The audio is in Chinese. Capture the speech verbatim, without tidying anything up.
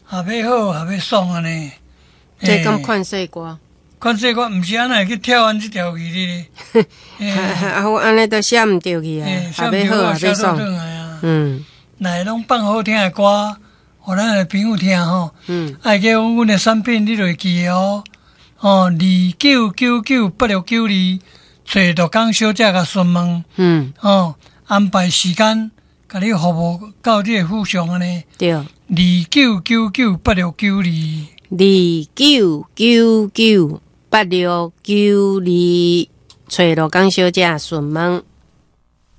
也要好也要爽安尼。 这敢款式歌？ 款式歌毋是安尼去跳完这条鱼哩。 啊，我安尼都写毋着去啊，也要好也要爽。嗯， 来拢放好听的歌，互咱的朋友听吼。嗯，爱叫阮的产品你就会记哦。哦，二九九九八六九二，找着江小姐甲询问。嗯，哦，安排时间，甲你服务到这个府上安尼。 对。二九九九八六九二。 二九九九八六九二，找着江小姐询问。